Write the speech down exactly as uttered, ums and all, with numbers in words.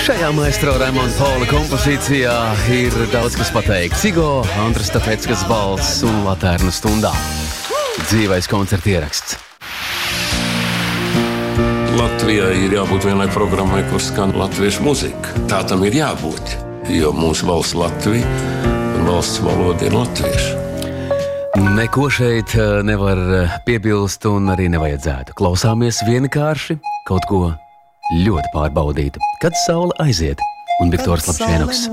Šajā maestro Raimonda Paula kompozīcijā ir daudz kas pateikts. Igo, Andras Stafetskas balss un Latērnu stundā. Dzīvais koncerta ieraksts. Latvijai ir jābūt vienai programmai, kur skan latviešu muzika. Tā tam ir jābūt, jo mūsu valsts Latvija un valsts valoda ir latviešu. Neko šeit nevar piebilst un arī nevajadzētu. Klausāmies vienkārši kaut ko ļoti pārbaudītu, kad saule aiziet un Viktors Lapčēnoks.